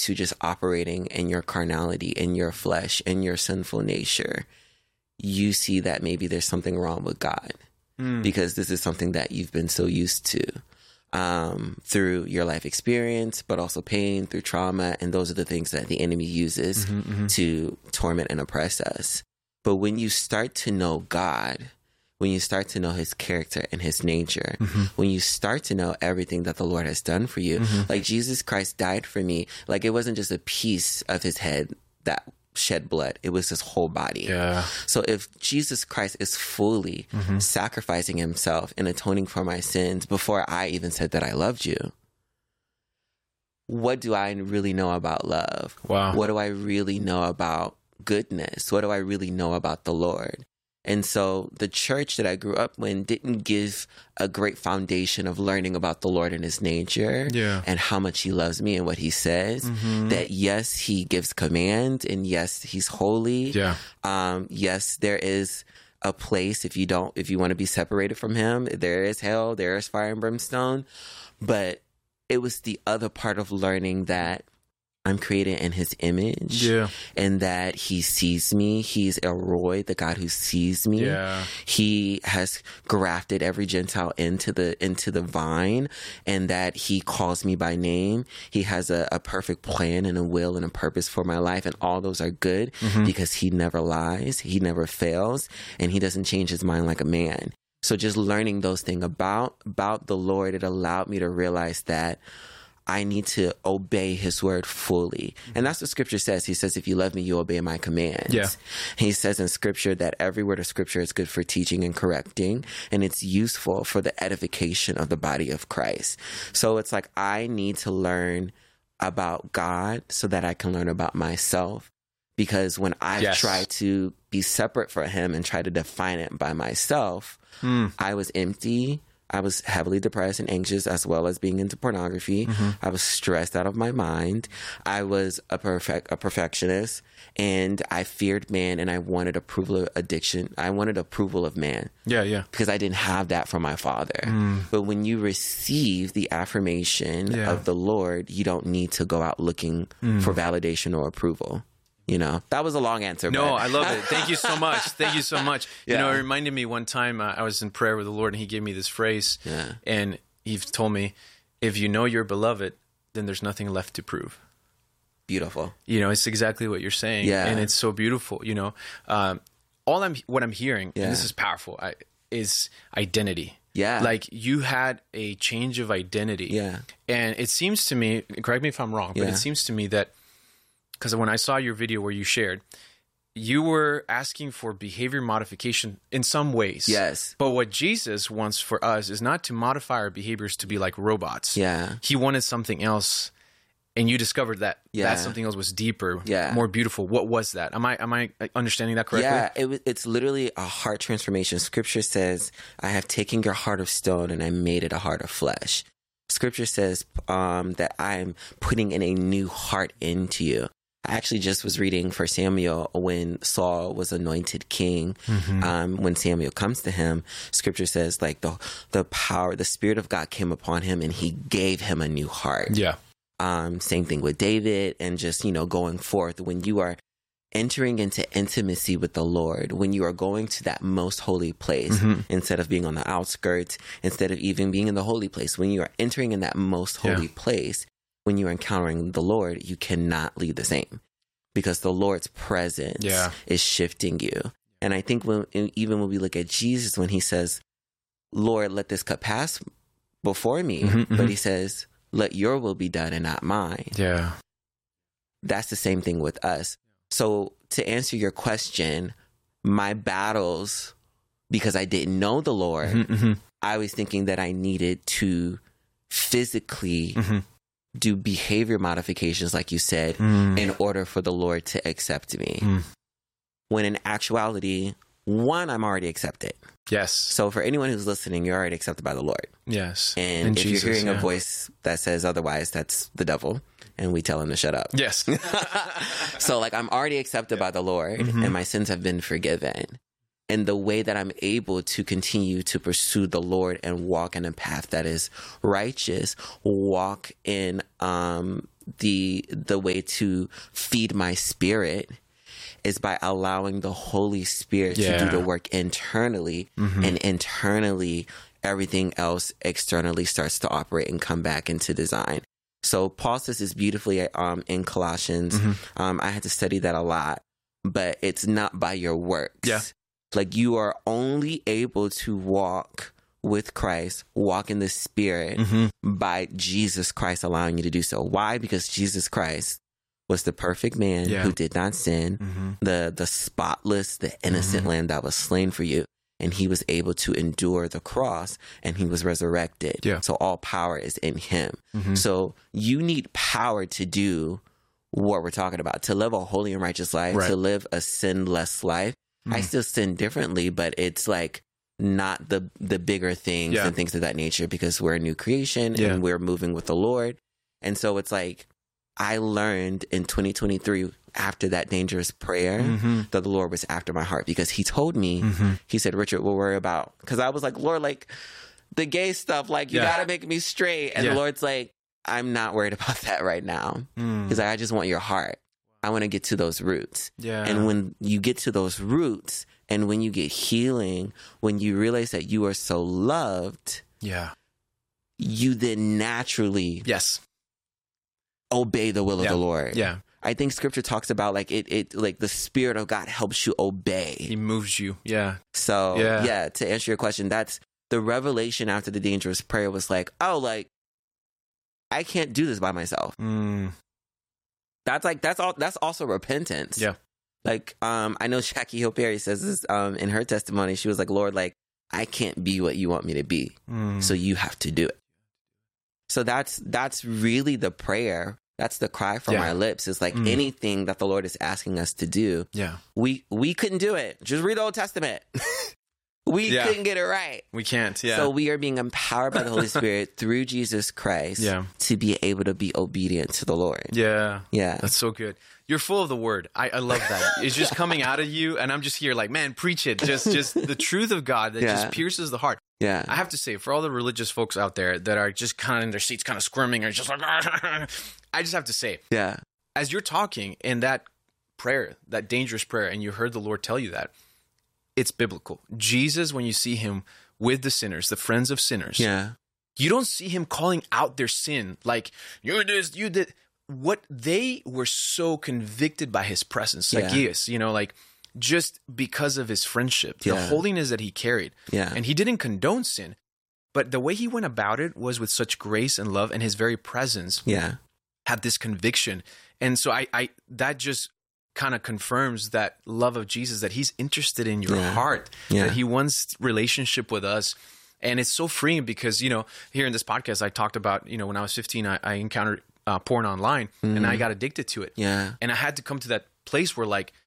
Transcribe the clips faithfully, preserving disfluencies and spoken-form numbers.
to just operating in your carnality, in your flesh, in your sinful nature, you see that maybe there's something wrong with God mm. because this is something that you've been so used to um, through your life experience, but also pain, through trauma. And those are the things that the enemy uses mm-hmm, mm-hmm. to torment and oppress us. But when you start to know God, when you start to know his character and his nature, mm-hmm. when you start to know everything that the Lord has done for you, mm-hmm. like Jesus Christ died for me, like it wasn't just a piece of his head that shed blood, it was his whole body. Yeah. So if Jesus Christ is fully mm-hmm. sacrificing himself and atoning for my sins before I even said that I loved you, what do I really know about love? Wow. What do I really know about goodness? What do I really know about the Lord? And so the church that I grew up in didn't give a great foundation of learning about the Lord and his nature yeah. and how much he loves me and what he says. Mm-hmm. That yes, he gives command, and yes, he's holy. Yeah. Um, yes, there is a place if you don't, if you want to be separated from him, there is hell, there is fire and brimstone. But it was the other part of learning that I'm created in his image, yeah. and that he sees me. He's El Roi, the God who sees me. Yeah. He has grafted every Gentile into the into the vine, and that he calls me by name. He has a, a perfect plan and a will and a purpose for my life, and all those are good mm-hmm. because he never lies, he never fails, and he doesn't change his mind like a man. So just learning those things about about the Lord, it allowed me to realize that I need to obey his word fully. And that's what scripture says. He says, if you love me, you obey my commands. Yeah. He says in scripture that every word of scripture is good for teaching and correcting, and it's useful for the edification of the body of Christ. So it's like, I need to learn about God so that I can learn about myself. Because when I yes. try to be separate from him and try to define it by myself, mm. I was empty. I was heavily depressed and anxious, as well as being into pornography. Mm-hmm. I was stressed out of my mind. I was a perfect a perfectionist, and I feared man, and I wanted approval of addiction. I wanted approval of man. Yeah, yeah. Because I didn't have that from my father. Mm. But when you receive the affirmation yeah. of the Lord, you don't need to go out looking mm. for validation or approval. You know, that was a long answer. No, but. I love it. Thank you so much. Thank you so much. Yeah. You know, it reminded me one time uh, I was in prayer with the Lord, and he gave me this phrase. Yeah. And he told me, if you know you're beloved, then there's nothing left to prove. Beautiful. You know, it's exactly what you're saying. Yeah. And it's so beautiful. You know, um, all I'm, what I'm hearing, yeah. and this is powerful, I, is identity. Yeah. Like you had a change of identity. Yeah. And it seems to me, correct me if I'm wrong, but yeah. it seems to me that, because when I saw your video where you shared, you were asking for behavior modification in some ways. Yes. But what Jesus wants for us is not to modify our behaviors to be like robots. Yeah. He wanted something else, and you discovered that yeah. that something else was deeper, yeah. more beautiful. What was that? Am I am I understanding that correctly? Yeah, it, it's literally a heart transformation. Scripture says, I have taken your heart of stone and I made it a heart of flesh. Scripture says um, that I'm putting in a new heart into you. I actually just was reading First Samuel when Saul was anointed king. Mm-hmm. Um, when Samuel comes to him, scripture says like the the power, the Spirit of God came upon him and he gave him a new heart. Yeah. Um, same thing with David, and just, you know, going forth when you are entering into intimacy with the Lord, when you are going to that most holy place mm-hmm. instead of being on the outskirts, instead of even being in the holy place, when you are entering in that most holy yeah. place, when you're encountering the Lord, you cannot leave the same because the Lord's presence yeah. is shifting you. And I think when, even when we look at Jesus, when he says, Lord, let this cup pass before me, mm-hmm, but mm-hmm. he says, let your will be done and not mine. Yeah. That's the same thing with us. So to answer your question, my battles, because I didn't know the Lord, mm-hmm, mm-hmm. I was thinking that I needed to physically mm-hmm. do behavior modifications, like you said, mm. in order for the Lord to accept me. Mm. When in actuality, one, I'm already accepted. Yes. So for anyone who's listening, you're already accepted by the Lord. Yes. And in if Jesus, you're hearing yeah. a voice that says otherwise, that's the devil. And we tell him to shut up. Yes. So like I'm already accepted yeah. by the Lord mm-hmm. and my sins have been forgiven. And the way that I'm able to continue to pursue the Lord and walk in a path that is righteous, walk in um, the the way to feed my spirit is by allowing the Holy Spirit Yeah. to do the work internally, Mm-hmm. and internally everything else externally starts to operate and come back into design. So Paul says this beautifully um, in Colossians. Mm-hmm. Um, I had to study that a lot, but it's not by your works. Yeah. Like, you are only able to walk with Christ, walk in the Spirit, Mm-hmm. by Jesus Christ allowing you to do so. Why? Because Jesus Christ was the perfect man Yeah. who did not sin, Mm-hmm. the the spotless, the innocent Mhm. lamb that was slain for you. And he was able to endure the cross, and he was resurrected. Yeah. So all power is in him. Mm-hmm. So you need power to do what we're talking about, to live a holy and righteous life, Right. to live a sinless life. I Mhm. still sin differently, but it's like not the the bigger things Yeah. and things of that nature, because we're a new creation Yeah. and we're moving with the Lord. And so it's like, I learned in twenty twenty-three, after that dangerous prayer, Mm-hmm. that the Lord was after my heart, because he told me, Mm-hmm. he said, Richard, we'll worry about, because I was like, Lord, like the gay stuff, like you Yeah. got to make me straight. And Yeah. the Lord's like, I'm not worried about that right now. Mm. He's like, I just want your heart. I want to get to those roots. Yeah. And when you get to those roots, and when you get healing, when you realize that you are so loved, yeah. you then naturally Yes. obey the will Yeah. of the Lord. Yeah. I think scripture talks about like it, it like the Spirit of God helps you obey. He moves you. Yeah. So Yeah. yeah, to answer your question, that's the revelation after the dangerous prayer was like, oh, like I can't do this by myself. Mm. That's like that's all that's also repentance. Yeah. Like um I know Jackie Hill Perry says this um in her testimony. She was like, Lord, like I can't be what you want me to be. Mm. So you have to do it. So that's that's really the prayer. That's the cry from Yeah. our lips. Is like Mm. anything that the Lord is asking us to do. Yeah. We we couldn't do it. Just read the Old Testament. we Yeah. couldn't get it right. We can't. Yeah. So we are being empowered by the Holy Spirit through Jesus Christ Yeah. to be able to be obedient to the Lord. yeah. Yeah. That's so good. You're full of the word. I, I love that. It's just coming out of you, and I'm just here like, man, preach it. Just just the truth of God that Yeah. just pierces the heart. Yeah. I have to say, for all the religious folks out there that are just kind of in their seats, kind of squirming, or just like, I just have to say, Yeah. as you're talking in that prayer, that dangerous prayer, and you heard the Lord tell you that, it's biblical. Jesus, when you see him with the sinners, the friends of sinners, Yeah. you don't see him calling out their sin like, you this, you did. What they were so convicted by his presence, Yeah. Zacchaeus, you know, like just because of his friendship, the Yeah. holiness that he carried. Yeah. And he didn't condone sin, but the way he went about it was with such grace and love, and his very presence Yeah. had this conviction. And so I, I that just kind of confirms that love of Jesus, that he's interested in your Yeah. heart, Yeah. that he wants relationship with us. And it's so freeing because, you know, here in this podcast, I talked about, you know, when I was fifteen, I, I encountered uh, porn online and I got addicted to it. Yeah. And I had to come to that place where like,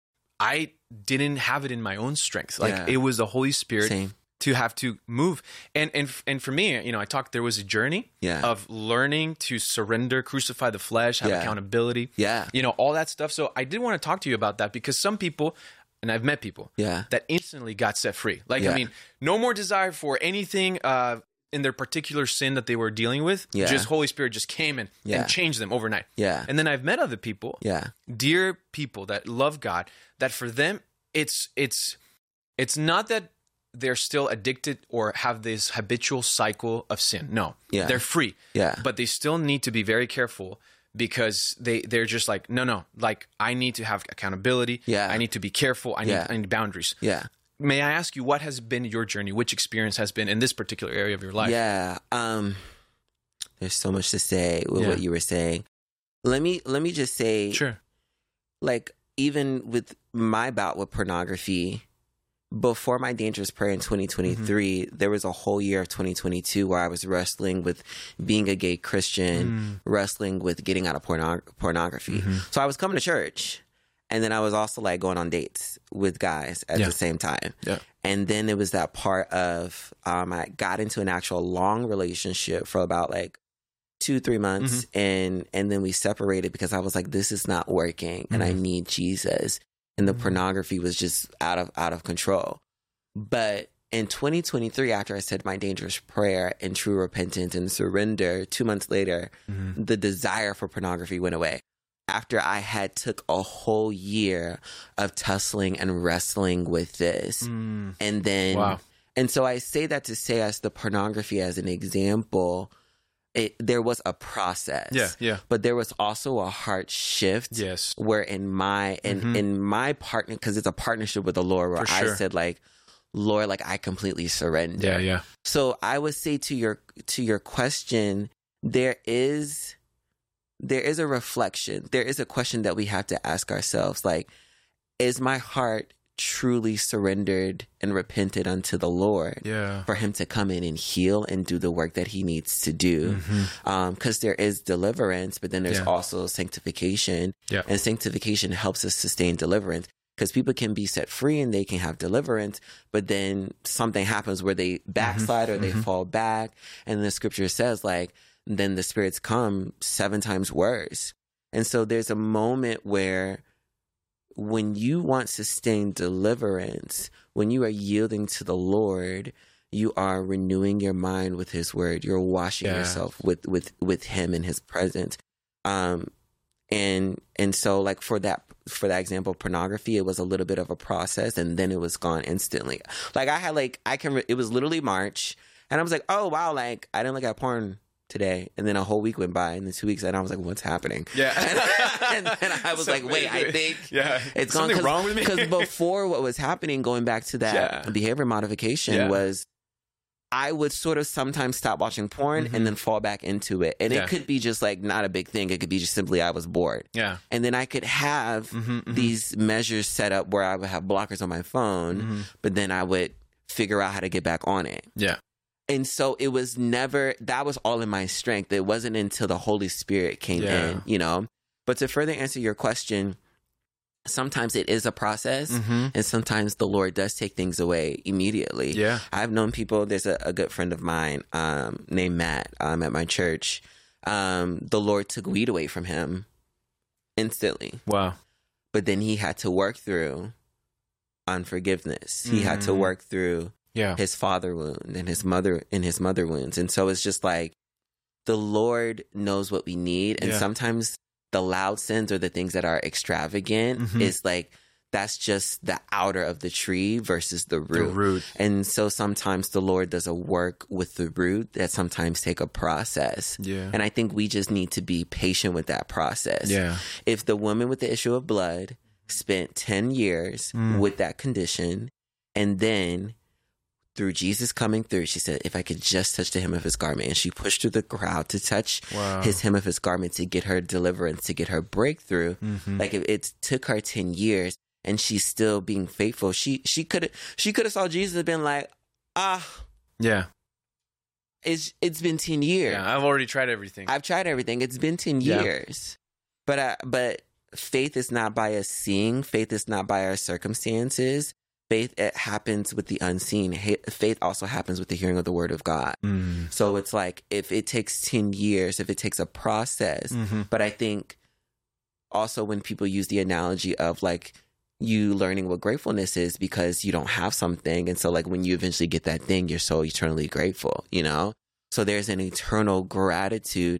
I didn't have it in my own strength. Like Yeah. it was the Holy Spirit Same. to have to move. And, and, and for me, you know, I talked, there was a journey Yeah. of learning to surrender, crucify the flesh, have Yeah. accountability, Yeah. you know, all that stuff. So I did want to talk to you about that because some people, and I've met people Yeah. that instantly got set free. Like, Yeah. I mean, no more desire for anything uh, in their particular sin that they were dealing with. Yeah. Just Holy Spirit just came in Yeah. and changed them overnight. Yeah. And then I've met other people, Yeah. dear people that love God, that for them, it's, it's, it's not that they're still addicted or have this habitual cycle of sin. No, Yeah. they're free. Yeah. But they still need to be very careful because they, they're just like, no, no, like I need to have accountability. Yeah. I need to be careful. I need, Yeah. I need boundaries. Yeah. May I ask you, what has been your journey? Which experience has been in this particular area of your life? Yeah. Um, there's so much to say with Yeah. what you were saying. Let me let me just say, Sure. like, even with my bout with pornography, before my dangerous prayer in twenty twenty-three, Mm-hmm. there was a whole year of twenty twenty-two where I was wrestling with being a gay Christian, Mm. wrestling with getting out of porno- pornography. Mm-hmm. So I was coming to church, and then I was also like going on dates with guys at Yeah. the same time. Yeah. And then it was that part of um, I got into an actual long relationship for about like two, three months, Mm-hmm. and and then we separated because I was like, this is not working, and I Mhm. need Jesus. And the Mhm. pornography was just out of out of control. But in twenty twenty-three, after I said my dangerous prayer and true repentance and surrender, two months later, mm-hmm. the desire for pornography went away. After I had took a whole year of tussling and wrestling with this. Mm. And then, wow. and so I say that to say as the pornography as an example, it, there was a process. Yeah, yeah. But there was also a heart shift. Yes. Where in my, in, mm-hmm. in my partner, because it's a partnership with the Lord, where For sure. I said like, Lord, like I completely surrender. Yeah, yeah. So I would say to your, to your question, there is... There is a reflection. There is a question that we have to ask ourselves. Like, is my heart truly surrendered and repented unto the Lord yeah. for him to come in and heal and do the work that he needs to do? Mm-hmm. Um, 'cause there is deliverance, but then there's yeah. also sanctification. Yeah. And sanctification helps us sustain deliverance. Because people can be set free and they can have deliverance, but then something happens where they backslide mm-hmm. or they mm-hmm. fall back. And the scripture says, like, then the spirits come seven times worse. And so there's a moment where when you want sustained deliverance, when you are yielding to the Lord, you are renewing your mind with his word. You're washing yeah. yourself with, with, with him in his presence. Um, and, and so like for that, for that example, pornography, it was a little bit of a process and then it was gone instantly. Like I had like, I can, re- it was literally March and I was like, oh wow, like I didn't look at porn today, and then a whole week went by, and then two weeks, and I was like, "What's happening?" Yeah, and, and, and I was like, "Wait, I think yeah, it's something gone, wrong with me." Because before, what was happening, going back to that yeah. behavior modification, yeah. was I would sort of sometimes stop watching porn mm-hmm. and then fall back into it, and yeah. it could be just like not a big thing. It could be just simply I was bored. Yeah, and then I could have mm-hmm, mm-hmm. these measures set up where I would have blockers on my phone, mm-hmm. but then I would figure out how to get back on it. Yeah. And so it was never, that was all in my strength. It wasn't until the Holy Spirit came yeah. in, you know? But to further answer your question, sometimes it is a process mm-hmm. and sometimes the Lord does take things away immediately. Yeah. I've known people, there's a, a good friend of mine um, named Matt um, at my church. Um, the Lord took weed away from him instantly. Wow. But then he had to work through unforgiveness. He mm-hmm. had to work through Yeah. his father wound and his mother and his mother wounds. And so it's just like the Lord knows what we need. And yeah. sometimes the loud sins or the things that are extravagant mm-hmm. is like, that's just the outer of the tree versus the root. The root. And so sometimes the Lord does a work with the root that sometimes take a process. Yeah. And I think we just need to be patient with that process. Yeah. If the woman with the issue of blood spent ten years mm. with that condition, and then through Jesus coming through, she said, if I could just touch the hem of his garment. And she pushed through the crowd to touch wow. his hem of his garment to get her deliverance, to get her breakthrough. Mm-hmm. Like it, it took her ten years and she's still being faithful. She she could have she could have saw Jesus and been like, ah. Yeah. It's it's been ten years. Yeah, I've already tried everything. I've tried everything. It's been ten yeah. years. But uh, but faith is not by us seeing. Faith is not by our circumstances. Faith, it happens with the unseen. Faith also happens with the hearing of the word of God. Mm. So it's like, if it takes ten years, if it takes a process, mm-hmm. but I think also when people use the analogy of like you learning what gratefulness is because you don't have something. And so like when you eventually get that thing, you're so eternally grateful, you know? So there's an eternal gratitude.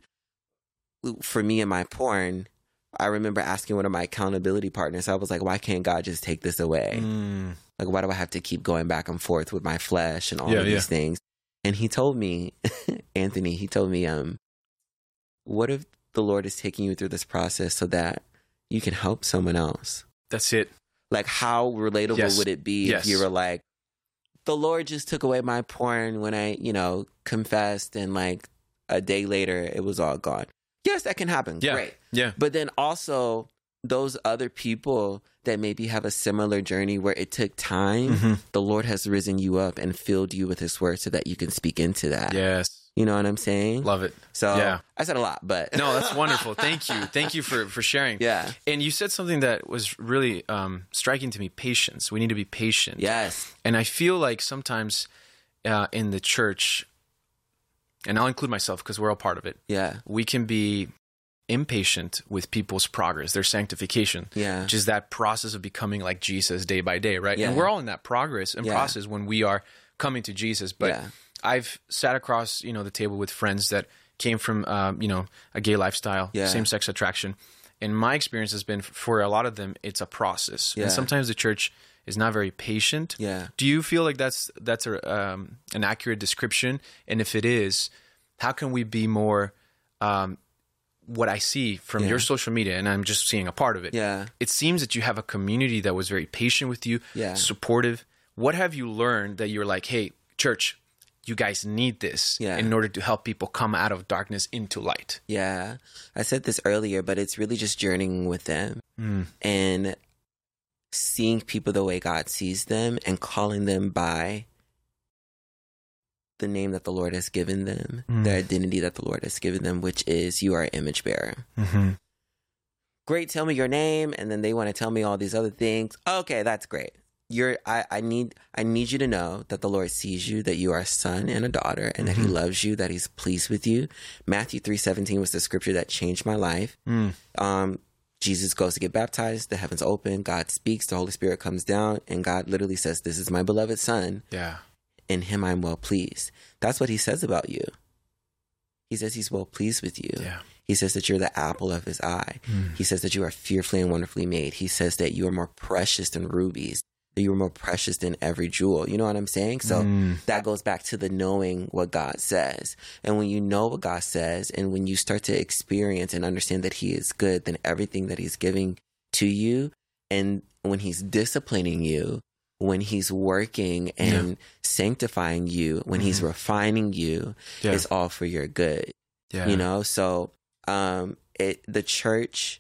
For me and my porn, I remember asking one of my accountability partners, I was like, why can't God just take this away? Mm. Like, why do I have to keep going back and forth with my flesh and all yeah, of these yeah. things? And he told me, Anthony, he told me, um, what if the Lord is taking you through this process so that you can help someone else? That's it. Like, how relatable yes. would it be yes. if you were like, the Lord just took away my porn when I, you know, confessed, and like a day later, it was all gone. Yes, that can happen. Yeah. Great. Yeah. But then also those other people that maybe have a similar journey where it took time, mm-hmm. the Lord has risen you up and filled you with his word so that you can speak into that. Yes. You know what I'm saying? Love it. So yeah. I said a lot, but no, that's wonderful. Thank you. Thank you for, for sharing. Yeah. And you said something that was really um, striking to me, patience. We need to be patient. Yes. And I feel like sometimes uh, in the church, and I'll include myself because we're all part of it. Yeah. We can be impatient with people's progress, their sanctification. Yeah. Which is that process of becoming like Jesus day by day, right? Yeah. And we're all in that progress and yeah. process when we are coming to Jesus. But Yeah. I've sat across, you know, the table with friends that came from, um, you know, a gay lifestyle, Yeah. same-sex attraction. And my experience has been, for a lot of them, it's a process. Yeah. And sometimes the church is not very patient. Yeah. Do you feel like that's that's a, um, an accurate description? And if it is, how can we be more, um, what I see from Yeah. your social media, and I'm just seeing a part of it. Yeah. It seems that you have a community that was very patient with you, Yeah. supportive. What have you learned that you're like, hey, church, you guys need this Yeah. in order to help people come out of darkness into light? Yeah. I said this earlier, but it's really just journeying with them Mm. and seeing people the way God sees them and calling them by the name that the Lord has given them, Mm. the identity that the Lord has given them, which is you are an image bearer. Mm-hmm. Great, tell me your name, and then they want to tell me all these other things. Okay, that's great. You're I, I need I need you to know that the Lord sees you, that you are a son and a daughter, and that he loves you, that he's pleased with you. Matthew three seventeen was the scripture that changed my life. Mm. Um, Jesus goes to get baptized, the heavens open, God speaks, the Holy Spirit comes down, and God literally says, "This is my beloved son. Yeah. In him I'm well pleased." That's what he says about you. He says he's well pleased with you. Yeah. He says that you're the apple of his eye. Mm. He says that you are fearfully and wonderfully made. He says that you are more precious than rubies, that you are more precious than every jewel. You know what I'm saying? So Mm. that goes back to the knowing what God says. And when you know what God says, and when you start to experience and understand that he is good, then everything that he's giving to you, and when he's disciplining you, when he's working and Yeah. sanctifying you, when he's Mhm. refining you, Yeah. it's all for your good. Yeah. You know, so um it the church,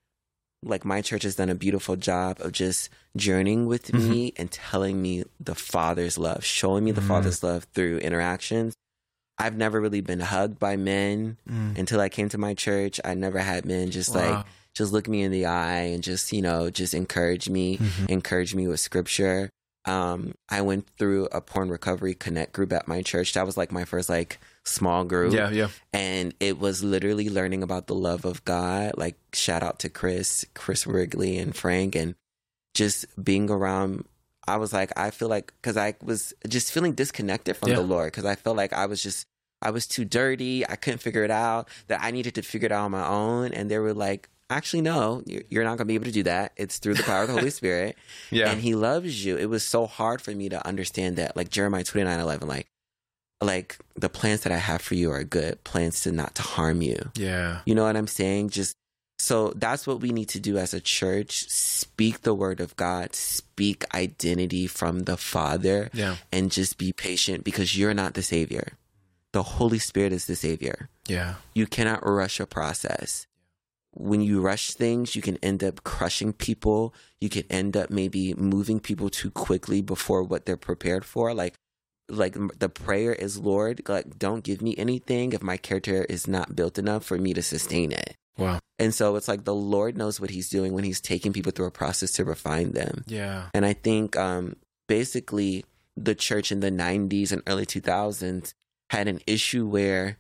like my church, has done a beautiful job of just journeying with Mm-hmm. me and telling me the Father's love, showing me the Mhm. Father's love through interactions. I've never really been hugged by men Mm. until I came to my church. I never had men just Wow. like just look me in the eye and just, you know, just encourage me, Mhm. encourage me with scripture. Um, I went through a porn recovery connect group at my church. That was like my first like small group. Yeah. Yeah. And it was literally learning about the love of God. Like shout out to Chris, Chris Wrigley and Frank, and just being around. I was like, I feel like, cause I was just feeling disconnected from Yeah. the Lord. Cause I felt like I was just, I was too dirty. I couldn't figure it out, that I needed to figure it out on my own. And they were like, actually, no, you're you're not going to be able to do that. It's through the power of the Holy Spirit. Yeah. And he loves you. It was so hard for me to understand that, like Jeremiah twenty-nine eleven, like, like the plans that I have for you are good, plans to not to harm you. Yeah. You know what I'm saying? Just so that's what we need to do as a church. Speak the word of God, speak identity from the Father, Yeah. and just be patient, because you're not the Savior. The Holy Spirit is the Savior. Yeah. You cannot rush a process. When you rush things, you can end up crushing people. You can end up maybe moving people too quickly before what they're prepared for. Like, like the prayer is, Lord, like, don't give me anything if my character is not built enough for me to sustain it. Wow. And so it's like the Lord knows what he's doing when he's taking people through a process to refine them. Yeah. And I think um, basically the church in the nineties and early two thousands had an issue where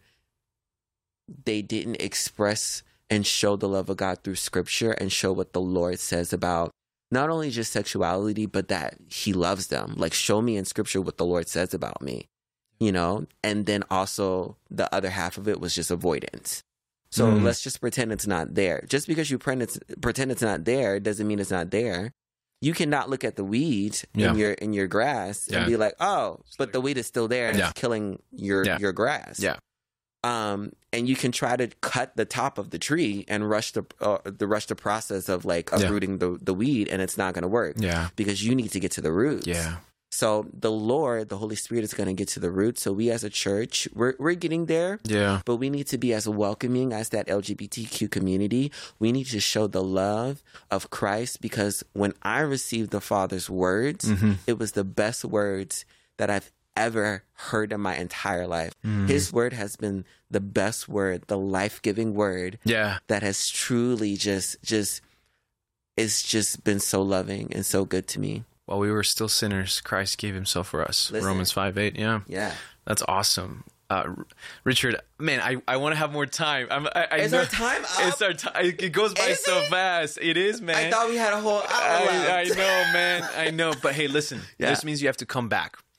they didn't express and show the love of God through scripture and show what the Lord says about not only just sexuality, but that he loves them. Like, show me in scripture what the Lord says about me, you know? And then also the other half of it was just avoidance. So Mm. let's just pretend it's not there. Just because you pretend it's, pretend it's not there doesn't mean it's not there. You cannot look at the weed Yeah. in your in your grass Yeah. and be like, oh, but the weed is still there and Yeah. it's killing your Yeah. your grass. Yeah. Um, and you can try to cut the top of the tree and rush the uh, the rush the process of like Yeah. uprooting the the weed, and it's not going to work Yeah. because you need to get to the roots. Yeah. So the Lord, the Holy Spirit, is going to get to the roots. So we as a church, we're we're getting there. Yeah. But we need to be as welcoming as that L G B T Q community. We need to show the love of Christ, because when I received the Father's words, Mhm. it was the best words that I've ever heard in my entire life. Mm. His word has been the best word, the life-giving word Yeah. that has truly just, just, it's just been so loving and so good to me. While we were still sinners, Christ gave himself for us. Listen. Romans five eight. Yeah. Yeah. That's awesome. Uh, R- Richard, man, I, I want to have more time. I'm, I, I Is know, our time up? It's our time. It goes by Is so it? fast. It is, man. I thought we had a whole hour I, I left. know, man. I know. But hey, listen, Yeah. this means you have to come back.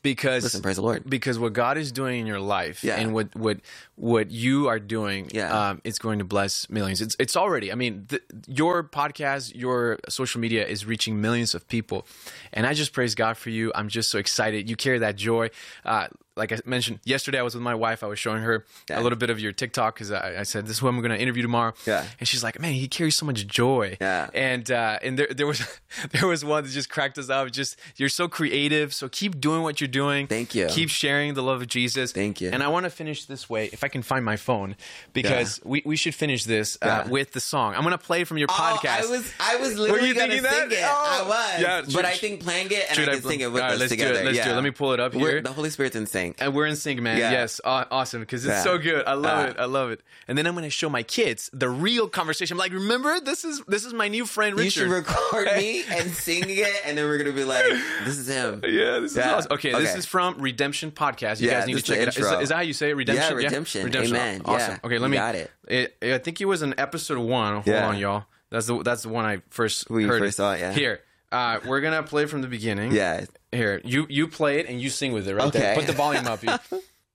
Because listen, praise the Lord. Because what God is doing in your life Yeah. and what what what you are doing, Yeah. um, it's going to bless millions. It's it's already. I mean, the, your podcast, your social media is reaching millions of people, and I just praise God for you. I'm just so excited. You carry that joy. Uh, like I mentioned yesterday, I was with my wife. I was showing her Yeah. a little bit of your TikTok because I, I said, "This is who I'm going to interview tomorrow." Yeah. And she's like, "Man, he carries so much joy." Yeah. And uh, and there there was there was one that just cracked us up. Just you're so creative. So keep doing what you're doing. Thank you. Keep sharing the love of Jesus. Thank you. And I want to finish this way, if I can find my phone, because Yeah. we, we should finish this uh, Yeah. with the song. I'm going to play from your Oh, podcast. I was I was Were literally you gonna thinking sing that? it. Oh. I was. Yeah, but should- I think playing it and should I I can pl- sing it with All right, us let's do it, together. let's do it. yeah. Let me pull it up We're- here. The Holy Spirit's in sync. And we're in sync, man. Yeah. Yes, aw- awesome, because it's Yeah. so good. I love Ah. it. I love it. And then I'm going to show my kids the real conversation. I'm like, remember, this is this is my new friend You Richard. should record me and sing it, and then we're gonna be like, "This is him." Yeah, this is Yeah. awesome. Okay, this Okay. is from Redemption Podcast. You Yeah, guys need to this is check the it out. Is, intro. is that how you say it? Redemption? Yeah, Redemption. Redemption. Amen. Awesome. Yeah, Okay, let you me. got it. it. I think it was in episode one. Hold Yeah. on, y'all. That's the that's the one I first We heard. first saw it, yeah. Here, uh, we're gonna play from the beginning. Yeah. Here, you you play it and you sing with it right Okay. there. Put the volume up. You.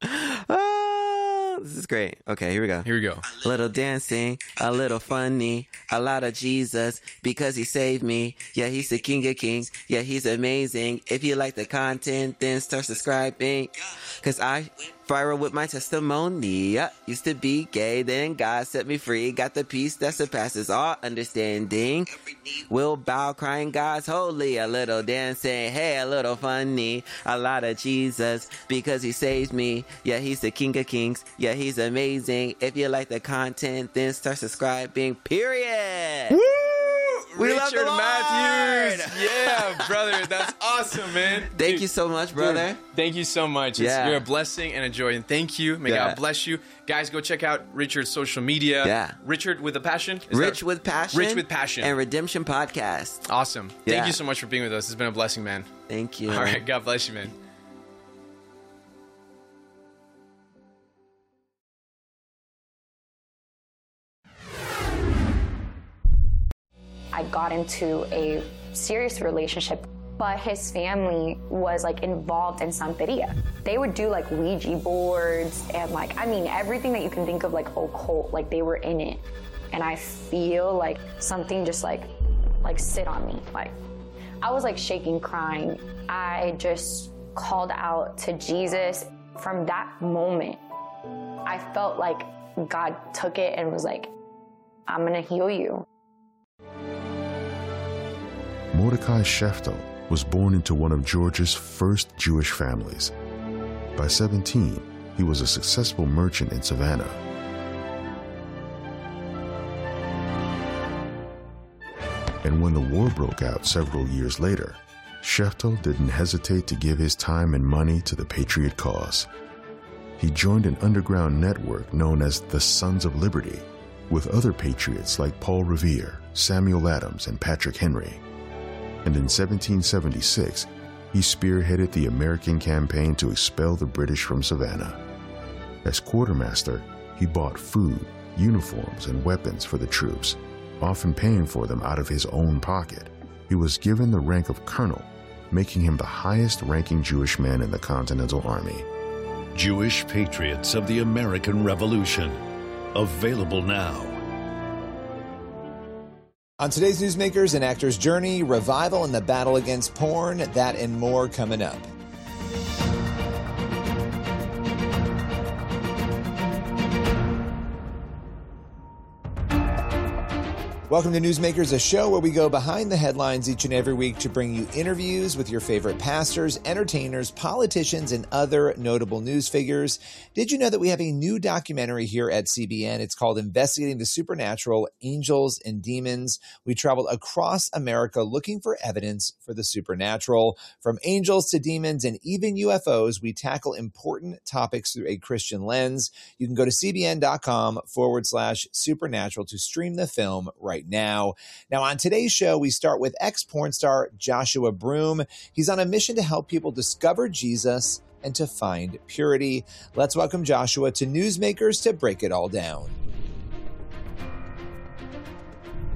Ah, this is great. Okay, here we go. Here we go. A little dancing, a little funny, a lot of Jesus because he saved me. Yeah, he's the King of Kings. Yeah, he's amazing. If you like the content, then start subscribing. Cause I viral with my testimony. Yeah, used to be gay, then God set me free. Got the peace that surpasses all understanding. Will bow crying God's holy. A little dancing, hey, a little funny. A lot of Jesus because he saves me. Yeah, he's the King of Kings. Yeah, he's amazing. If you like the content, then start subscribing. Period. We love the Richard Lord. Matthews. Yeah, brother. That's awesome, man. Thank Dude, you so much, brother. dude, thank you so much. It's- Yeah. You're a blessing and a joy. And thank you. May Yeah. God bless you. Guys, go check out Richard's social media. Yeah. Richard with a passion. Is Rich that- with passion. Rich with passion. And Redemption Podcast. Awesome. Thank Yeah. you so much for being with us. It's been a blessing, man. Thank you. All right. God bless you, man. I got into a serious relationship, but his family was like involved in Santeria. They would do like Ouija boards and like, I mean, everything that you can think of like occult, like they were in it. And I feel like something just like, like sit on me. Like I was like shaking, crying. I just called out to Jesus. From that moment, I felt like God took it and was like, I'm gonna heal you. Mordecai Sheftel was born into one of Georgia's first Jewish families. By seventeen, he was a successful merchant in Savannah. And when the war broke out several years later, Sheftel didn't hesitate to give his time and money to the Patriot cause. He joined an underground network known as the Sons of Liberty, with other patriots like Paul Revere, Samuel Adams, and Patrick Henry. And in seventeen seventy-six, he spearheaded the American campaign to expel the British from Savannah. As quartermaster, he bought food, uniforms, and weapons for the troops, often paying for them out of his own pocket. He was given the rank of colonel, making him the highest-ranking Jewish man in the Continental Army. Jewish Patriots of the American Revolution. Available now. On today's Newsmakers, an actor's journey, revival in the battle against porn, that and more coming up. Welcome to Newsmakers, a show where we go behind the headlines each and every week to bring you interviews with your favorite pastors, entertainers, politicians, and other notable news figures. Did you know that we have a new documentary here at C B N? It's called Investigating the Supernatural, Angels and Demons. We traveled across America looking for evidence for the supernatural. From angels to demons and even U F Os, we tackle important topics through a Christian lens. You can go to cbn.com forward slash supernatural to stream the film right now. Now, on today's show, we start with ex-porn star Joshua Broome. He's on a mission to help people discover Jesus and to find purity. Let's welcome Joshua to Newsmakers to break it all down.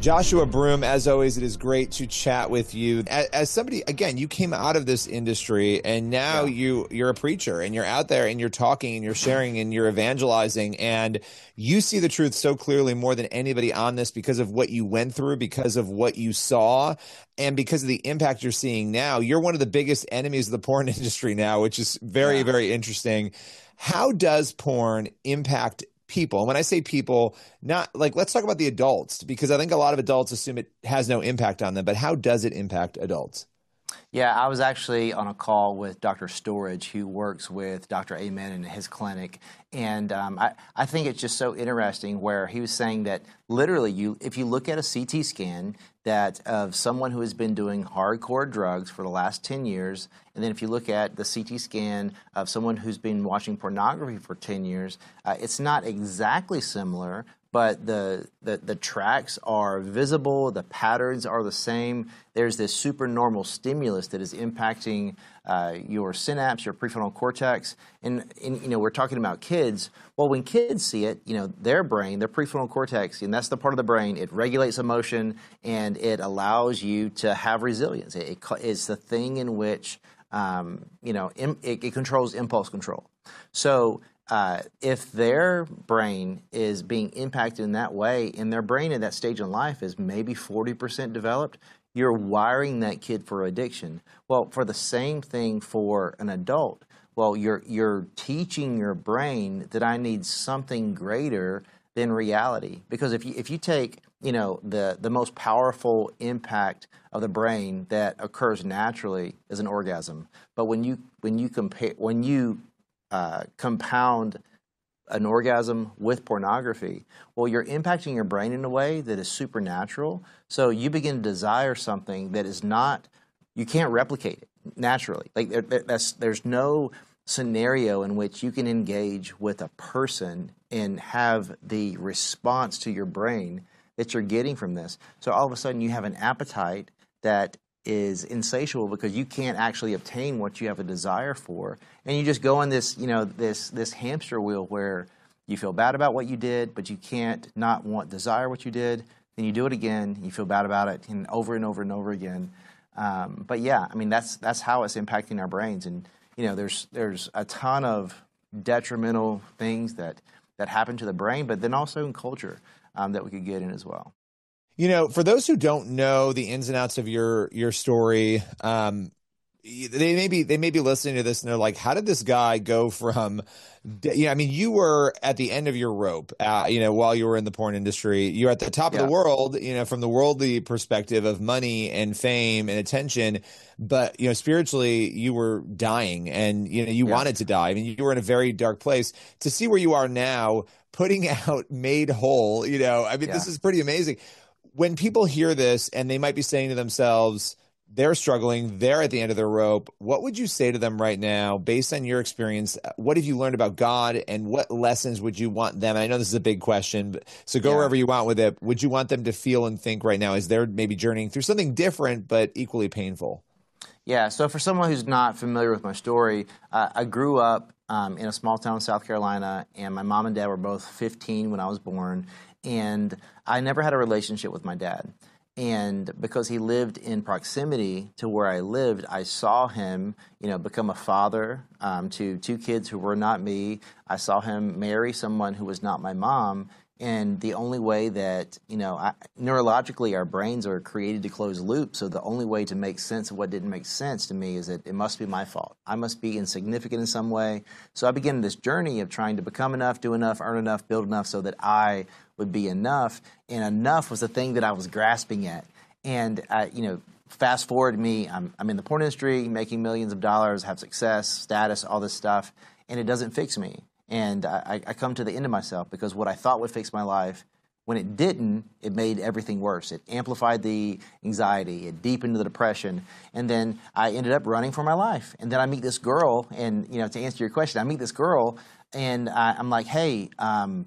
Joshua Broome, as always, it is great to chat with you. As, as somebody, again, you came out of this industry, and now yeah. you, you're a preacher, and you're out there, and you're talking, and you're sharing, and you're evangelizing, and you see the truth so clearly more than anybody on this because of what you went through, because of what you saw, and because of the impact you're seeing now. You're one of the biggest enemies of the porn industry now, which is very, yeah. very interesting. How does porn impact people? And when I say people, not like, let's talk about the adults, because I think a lot of adults assume it has no impact on them, but how does it impact adults? Yeah, I was actually on a call with Doctor Storage, who works with Doctor Amen in his clinic, and um, I, I think it's just so interesting where he was saying that literally, you if you look at a C T scan that of someone who has been doing hardcore drugs for the last ten years, and then if you look at the C T scan of someone who's been watching pornography for ten years, uh, it's not exactly similar, but the, the the tracks are visible, the patterns are the same. There's this supernormal stimulus that is impacting uh, your synapse, your prefrontal cortex. And, and, you know, we're talking about kids. Well, when kids see it, you know, their brain, their prefrontal cortex, and that's the part of the brain, it regulates emotion and it allows you to have resilience. It, it, it's the thing in which, um, you know, im, it, it controls impulse control. So, Uh, if their brain is being impacted in that way, and their brain at that stage in life is maybe forty percent developed, you're wiring that kid for addiction. Well, for the same thing for an adult, well, you're you're teaching your brain that I need something greater than reality. Because if you if you take, you know, the the most powerful impact of the brain that occurs naturally is an orgasm. But when you when you compare when you Uh, compound an orgasm with pornography, well, you're impacting your brain in a way that is supernatural. So you begin to desire something that is not, you can't replicate it naturally. Like there, there, that's, there's no scenario in which you can engage with a person and have the response to your brain that you're getting from this. So all of a sudden you have an appetite that is insatiable because you can't actually obtain what you have a desire for, and you just go in this, you know, this this hamster wheel where you feel bad about what you did, but you can't not want desire what you did. Then you do it again, you feel bad about it, and over and over and over again. Um, but yeah, I mean that's that's how it's impacting our brains, and you know, there's there's a ton of detrimental things that that happen to the brain, but then also in culture um, that we could get in as well. You know, for those who don't know the ins and outs of your your story, um, they may be they may be listening to this and they're like, "How did this guy go from?" You know, I mean, you were at the end of your rope. Uh, you know, while you were in the porn industry, you're at the top yeah. of the world. You know, from the worldly perspective of money and fame and attention, but you know, spiritually, you were dying, and you know, you yeah. wanted to die. I mean, you were in a very dark place. To see where you are now, putting out Made Whole. You know, I mean, yeah. this is pretty amazing. When people hear this and they might be saying to themselves, they're struggling, they're at the end of their rope, what would you say to them right now, based on your experience? What have you learned about God, and what lessons would you want them? And I know this is a big question, but, so go yeah. wherever you want with it. Would you want them to feel and think right now as they're maybe journeying through something different but equally painful? Yeah, so for someone who's not familiar with my story, uh, I grew up um, in a small town in South Carolina, and my mom and dad were both fifteen when I was born. And I never had a relationship with my dad. And because he lived in proximity to where I lived, I saw him, you know, become a father um, to two kids who were not me. I saw him marry someone who was not my mom. And the only way that, you know, I, neurologically our brains are created to close loops. So the only way to make sense of what didn't make sense to me is that it must be my fault. I must be insignificant in some way. So I began this journey of trying to become enough, do enough, earn enough, build enough so that I would be enough. And enough was the thing that I was grasping at. And, I, you know, fast forward me, I'm, I'm in the porn industry, making millions of dollars, have success, status, all this stuff, and it doesn't fix me. And I, I come to the end of myself because what I thought would fix my life, when it didn't, it made everything worse. It amplified the anxiety. It deepened the depression. And then I ended up running for my life. And then I meet this girl, and you know, to answer your question, I meet this girl, and I, I'm like, hey, um,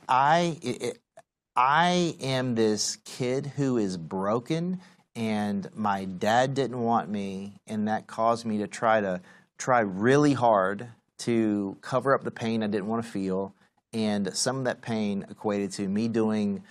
I it, I am this kid who is broken, and my dad didn't want me, and that caused me to try to try really hard to cover up the pain I didn't want to feel, and some of that pain equated to me doing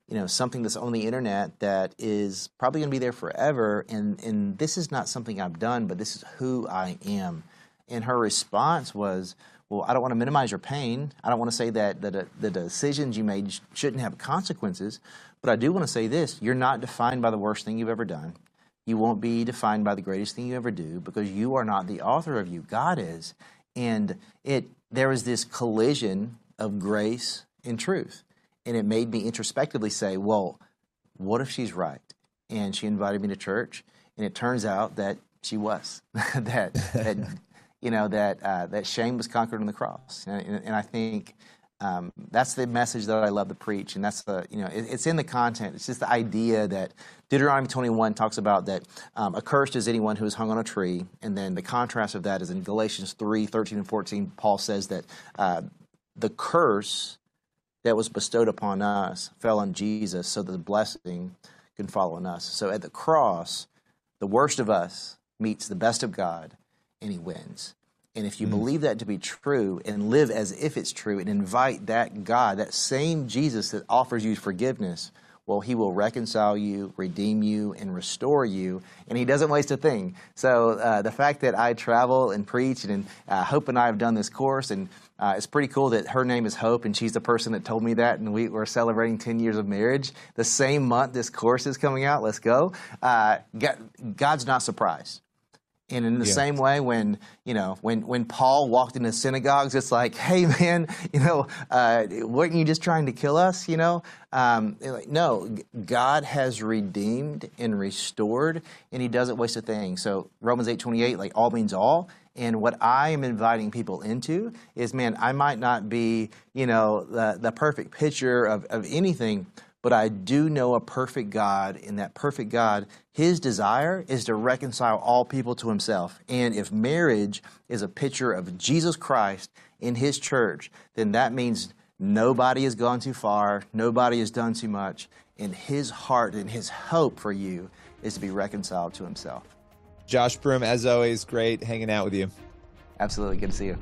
you know, something that's on the internet that is probably going to be there forever. And, and this is not something I've done, but this is who I am. And her response was, well, I don't want to minimize your pain. I don't want to say that, that the decisions you made shouldn't have consequences. But I do want to say this. You're not defined by the worst thing you've ever done. You won't be defined by the greatest thing you ever do, because you are not the author of you. God is. And it there was this collision of grace and truth. And it made me introspectively say, well, what if she's right? And she invited me to church, and it turns out that she was. that, that you know, that uh, that shame was conquered on the cross. And, and, and I think um, that's the message that I love to preach. And that's the, you know, it, it's in the content. It's just the idea that Deuteronomy twenty-one talks about that um, accursed is anyone who is hung on a tree. And then the contrast of that is in Galatians three, thirteen and fourteen, Paul says that uh, the curse that was bestowed upon us fell on Jesus so that the blessing can fall on us. So at the cross, the worst of us meets the best of God, and he wins. And if you mm. believe that to be true and live as if it's true and invite that God, that same Jesus that offers you forgiveness, well, he will reconcile you, redeem you, and restore you, and he doesn't waste a thing. So uh, the fact that I travel and preach, and uh, Hope and I have done this course, and uh, it's pretty cool that her name is Hope, and she's the person that told me that, and we, we're celebrating ten years of marriage. The same month this course is coming out, let's go. Uh, God, God's not surprised. And in the yeah. same way, when you know, when when Paul walked into synagogues, it's like, hey man, you know, uh, weren't you just trying to kill us? You know, um, like, no, God has redeemed and restored, and he doesn't waste a thing. So Romans eight twenty-eight, like all means all. And what I am inviting people into is, man, I might not be, you know, the the perfect picture of of anything, but I do know a perfect God, and that perfect God, his desire is to reconcile all people to himself. And if marriage is a picture of Jesus Christ in his church, then that means nobody has gone too far, nobody has done too much, and his heart and his hope for you is to be reconciled to himself. Josh Broome, as always, great hanging out with you. Absolutely. Good to see you.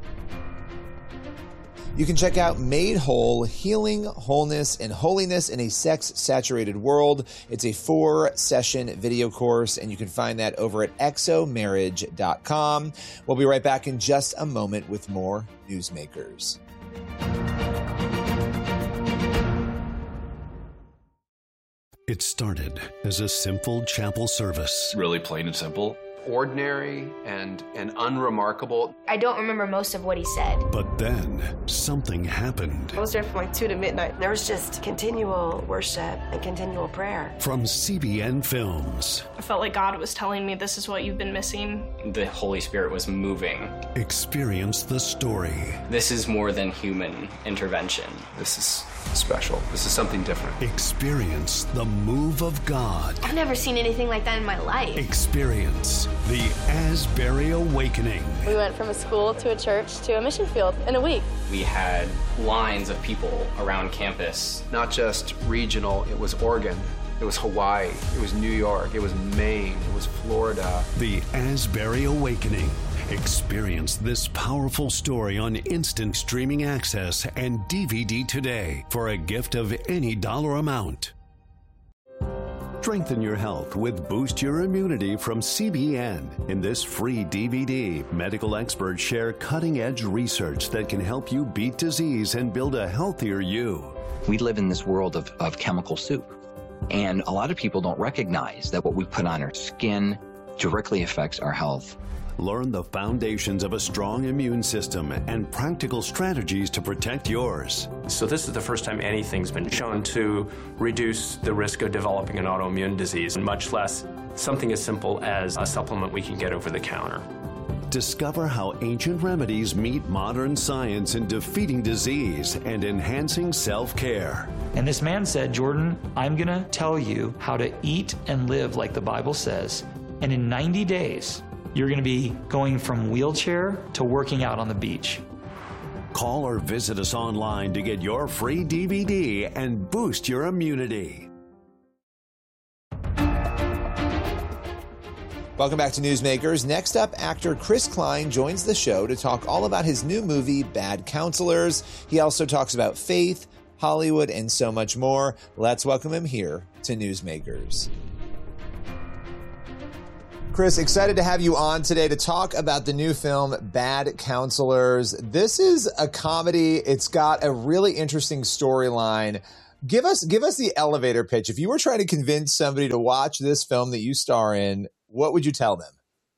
You can check out Made Whole, Healing, Wholeness, and Holiness in a Sex-Saturated World. It's a four-session video course, and you can find that over at exomarriage dot com. We'll be right back in just a moment with more Newsmakers. It started as a simple chapel service. Really plain and simple. Ordinary and, and unremarkable. I don't remember most of what he said. But then something happened. I was there from like two to midnight. There was just continual worship and continual prayer. From C B N Films. I felt like God was telling me, this is what you've been missing. The Holy Spirit was moving. Experience the story. This is more than human intervention. This is special. This is something different. Experience the move of God. I've never seen anything like that in my life. Experience the Asbury Awakening. We went from a school to a church to a mission field in a week. We had lines of people around campus. Not just regional, it was Oregon, it was Hawaii, it was New York, it was Maine, it was Florida. The Asbury Awakening. Experience this powerful story on instant streaming access and D V D today for a gift of any dollar amount. Strengthen your health with Boost Your Immunity from C B N. In this free D V D, medical experts share cutting-edge research that can help you beat disease and build a healthier you. We live in this world of, of chemical soup, and a lot of people don't recognize that what we put on our skin directly affects our health. Learn the foundations of a strong immune system and practical strategies to protect yours. So this is the first time anything's been shown to reduce the risk of developing an autoimmune disease, and much less something as simple as a supplement we can get over the counter. Discover how ancient remedies meet modern science in defeating disease and enhancing self-care. And this man said, Jordan, I'm going to tell you how to eat and live like the Bible says, and in ninety days, you're going to be going from wheelchair to working out on the beach. Call or visit us online to get your free D V D and boost your immunity. Welcome back to Newsmakers. Next up, actor Chris Klein joins the show to talk all about his new movie, Bad Counselors. He also talks about faith, Hollywood, and so much more. Let's welcome him here to Newsmakers. Chris, excited to have you on today to talk about the new film, Bad Counselors. This is a comedy. It's got a really interesting storyline. Give us, give us the elevator pitch. If you were trying to convince somebody to watch this film that you star in, what would you tell them?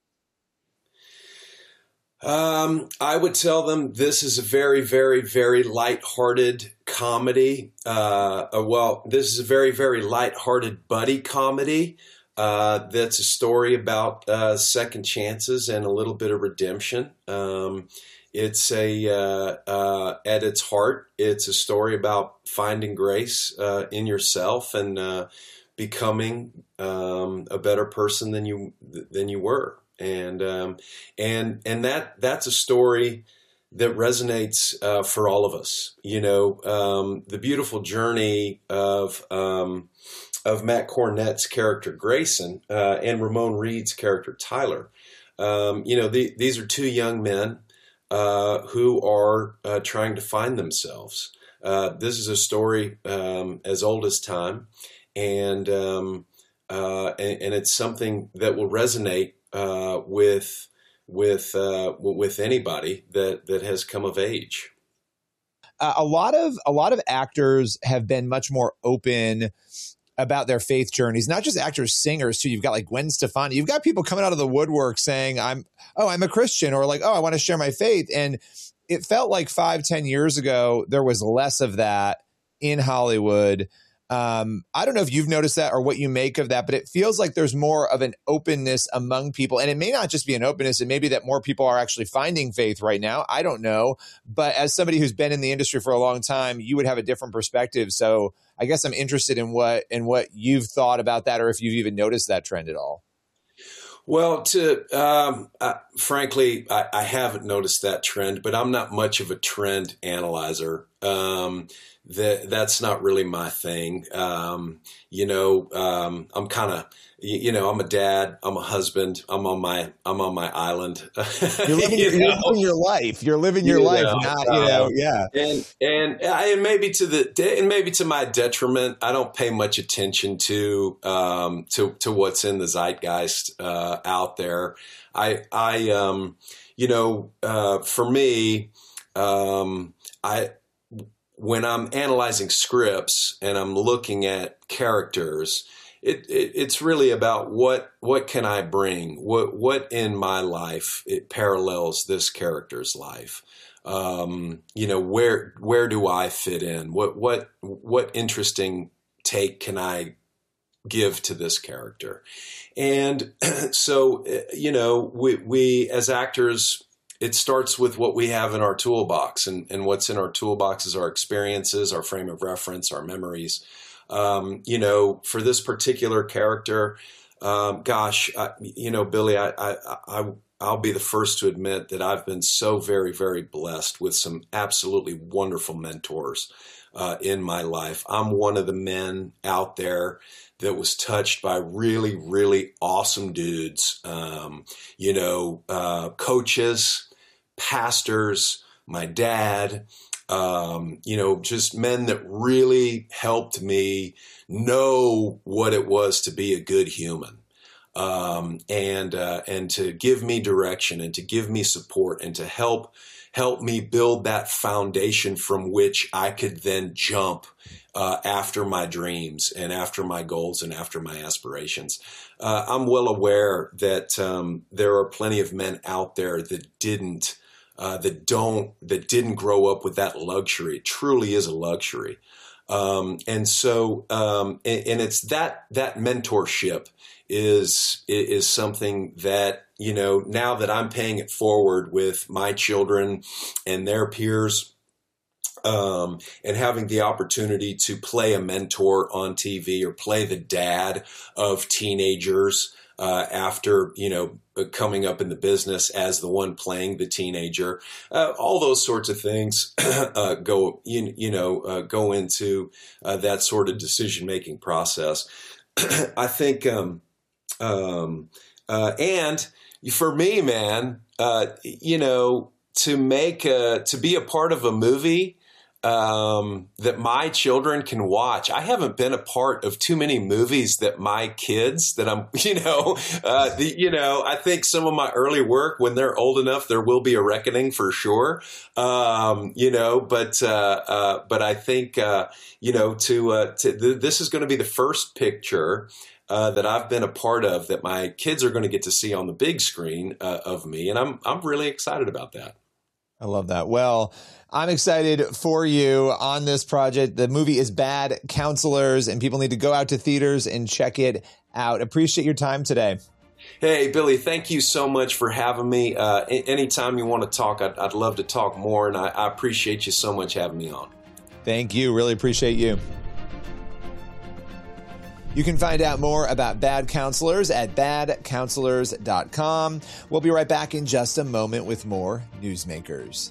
Um, I would tell them this is a very, very, very lighthearted comedy. Uh, uh, well, this is a very, very lighthearted buddy comedy. Uh, that's a story about uh, second chances and a little bit of redemption. Um, it's a uh, uh, at its heart, it's a story about finding grace uh, in yourself and uh, becoming um, a better person than you than you were. And um, and and that that's a story that resonates uh, for all of us. You know, um, the beautiful journey of um, of Matt Cornet's character Grayson uh, and Ramon Reed's character Tyler. Um, you know, the, these are two young men uh, who are uh, trying to find themselves. Uh, this is a story um, as old as time, and, um, uh, and and it's something that will resonate uh, with with uh, with anybody that that has come of age. Uh, a lot of a lot of actors have been much more open about their faith journeys, not just actors, singers too. You've got like Gwen Stefani. You've got people coming out of the woodwork saying, I'm, oh, I'm a Christian, or like, oh, I want to share my faith. And it felt like five, ten years ago, there was less of that in Hollywood. Um, I don't know if you've noticed that or what you make of that, but it feels like there's more of an openness among people. And it may not just be an openness. It may be that more people are actually finding faith right now. I don't know. But as somebody who's been in the industry for a long time, you would have a different perspective. So I guess I'm interested in what in what you've thought about that, or if you've even noticed that trend at all. Well, to um, uh, frankly, I, I haven't noticed that trend, but I'm not much of a trend analyzer. Um, that that's not really my thing. Um, you know, um, I'm kind of, you, you know, I'm a dad, I'm a husband, I'm on my, I'm on my island. You're living, you you're living your life. You're living your you life, know, not, you know, yeah. And, and, and maybe to the, and maybe to my detriment, I don't pay much attention to, um, to, to what's in the zeitgeist, uh, out there. I, I, um, you know, uh, for me, um, I, when I'm analyzing scripts and I'm looking at characters, it, it, it's really about what what can I bring? What what in my life it parallels this character's life? Um, you know, where where do I fit in? What what what interesting take can I give to this character? And so, you know, we we as actors, it starts with what we have in our toolbox, and, and what's in our toolbox is our experiences, our frame of reference, our memories. Um, you know, for this particular character, um, gosh, I, you know, Billy, I, I, I, I'll be the first to admit that I've been so very, very blessed with some absolutely wonderful mentors uh, in my life. I'm one of the men out there that was touched by really, really awesome dudes, um, you know, uh, coaches, pastors, my dad, um, you know, just men that really helped me know what it was to be a good human. Um, and, uh, and to give me direction and to give me support and to help, help me build that foundation from which I could then jump Uh, after my dreams and after my goals and after my aspirations. Uh, I'm well aware that um, there are plenty of men out there that didn't, uh, that don't, that didn't grow up with that luxury. It truly is a luxury. Um, and so, um, and, and it's that, that mentorship is, is something that, you know, now that I'm paying it forward with my children and their peers, Um, and having the opportunity to play a mentor on T V or play the dad of teenagers uh, after, you know, coming up in the business as the one playing the teenager, uh, all those sorts of things uh, go, you, you know, uh, go into uh, that sort of decision-making process. I think, um, um, uh, and for me, man, uh, you know, to make a, to be a part of a movie, um, that my children can watch. I haven't been a part of too many movies that my kids that I'm, you know, uh, the, you know, I think some of my early work, when they're old enough, there will be a reckoning for sure. Um, you know, but, uh, uh, but I think, uh, you know, to, uh, to th- this is going to be the first picture Uh, that I've been a part of that my kids are going to get to see on the big screen uh, of me. And I'm I'm really excited about that. I love that. Well, I'm excited for you on this project. The movie is Bad Counselors, and people need to go out to theaters and check it out. Appreciate your time today. Hey, Billy, thank you so much for having me. Uh, anytime you want to talk, I'd, I'd love to talk more, and I, I appreciate you so much having me on. Thank you. Really appreciate you. You can find out more about Bad Counselors at bad counselors dot com. We'll be right back in just a moment with more Newsmakers.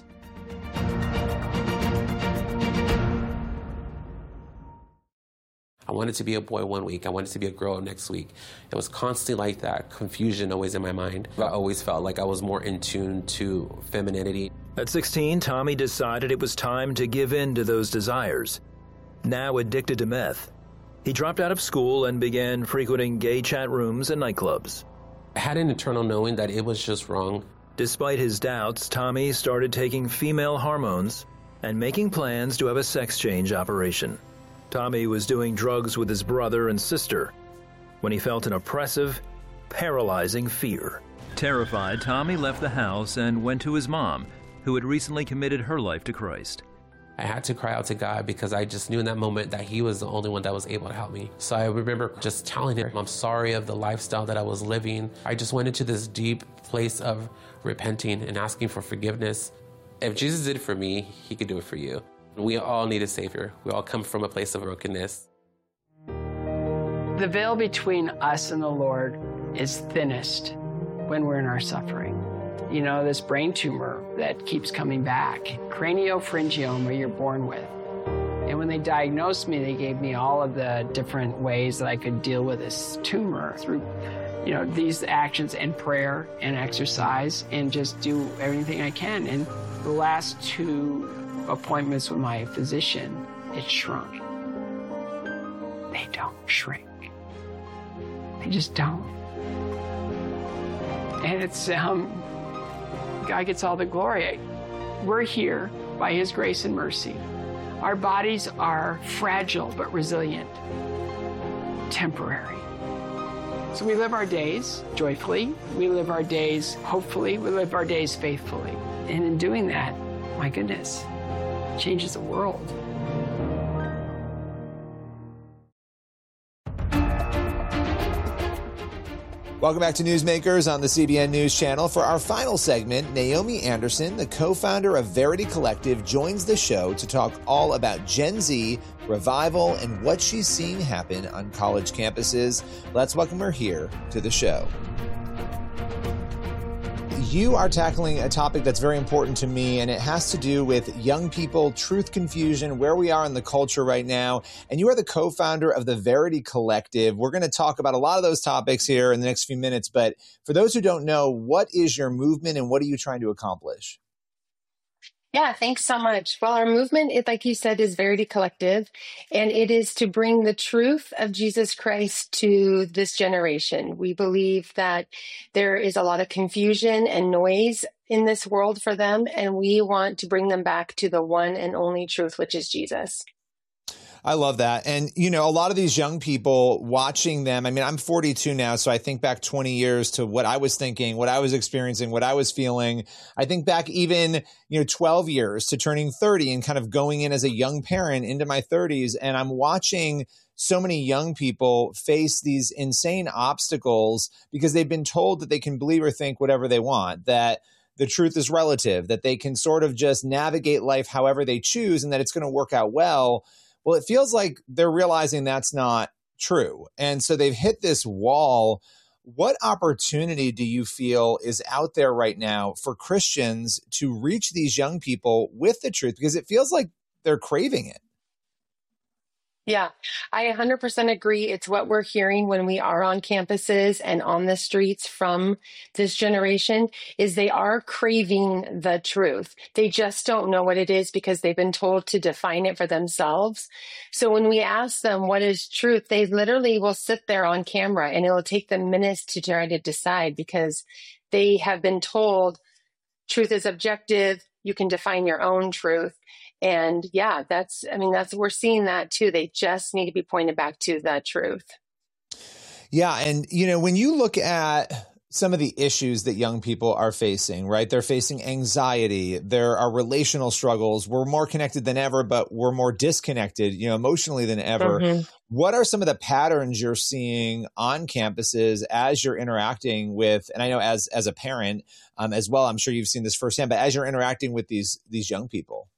I wanted to be a boy one week. I wanted to be a girl next week. It was constantly like that, confusion always in my mind. I always felt like I was more in tune to femininity. At sixteen, Tommy decided it was time to give in to those desires. Now addicted to meth, he dropped out of school and began frequenting gay chat rooms and nightclubs. I had an internal knowing that it was just wrong. Despite his doubts, Tommy started taking female hormones and making plans to have a sex change operation. Tommy was doing drugs with his brother and sister when he felt an oppressive, paralyzing fear. Terrified, Tommy left the house and went to his mom, who had recently committed her life to Christ. I had to cry out to God because I just knew in that moment that he was the only one that was able to help me. So I remember just telling him, I'm sorry of the lifestyle that I was living. I just went into this deep place of repenting and asking for forgiveness. If Jesus did it for me, he could do it for you. We all need a Savior. We all come from a place of brokenness. The veil between us and the Lord is thinnest when we're in our suffering. You know, this brain tumor that keeps coming back, craniopharyngioma you're born with. And when they diagnosed me, they gave me all of the different ways that I could deal with this tumor through, you know, these actions and prayer and exercise and just do everything I can. And the last two appointments with my physician, it shrunk. They don't shrink. They just don't. And it's, um, God gets all the glory. We're here by his grace and mercy. Our bodies are fragile but resilient, temporary. So we live our days joyfully. We live our days hopefully. We live our days faithfully. And in doing that, my goodness, it changes the world. Welcome back to Newsmakers on the C B N News Channel. For our final segment, Naomi Anderson, the co-founder of Verity Collective, joins the show to talk all about Gen Z, revival, and what she's seeing happen on college campuses. Let's welcome her here to the show. You are tackling a topic that's very important to me, and it has to do with young people, truth confusion, where we are in the culture right now. And you are the co-founder of the Verity Collective. We're going to talk about a lot of those topics here in the next few minutes. But for those who don't know, what is your movement and what are you trying to accomplish? Yeah, thanks so much. Well, our movement, it, like you said, is Verity Collective, and it is to bring the truth of Jesus Christ to this generation. We believe that there is a lot of confusion and noise in this world for them, and we want to bring them back to the one and only truth, which is Jesus. I love that. And, you know, a lot of these young people watching them, I mean, I'm forty-two now, so I think back twenty years to what I was thinking, what I was experiencing, what I was feeling. I think back even, you know, twelve years to turning thirty and kind of going in as a young parent into my thirties. And I'm watching so many young people face these insane obstacles because they've been told that they can believe or think whatever they want, that the truth is relative, that they can sort of just navigate life however they choose and that it's going to work out well. Well, it feels like they're realizing that's not true. And so they've hit this wall. What opportunity do you feel is out there right now for Christians to reach these young people with the truth? Because it feels like they're craving it. Yeah, I one hundred percent agree. It's what we're hearing when we are on campuses and on the streets from this generation is they are craving the truth. They just don't know what it is because they've been told to define it for themselves. So when we ask them what is truth, they literally will sit there on camera and it'll take them minutes to try to decide because they have been told truth is objective. You can define your own truth. And yeah, that's, I mean, that's, we're seeing that too. They just need to be pointed back to the truth. Yeah. And, you know, when you look at some of the issues that young people are facing, right? They're facing anxiety. There are relational struggles. We're more connected than ever, but we're more disconnected, you know, emotionally than ever. Mm-hmm. What are some of the patterns you're seeing on campuses as you're interacting with, and I know as, as a parent um, as well, I'm sure you've seen this firsthand, but as you're interacting with these, these young people?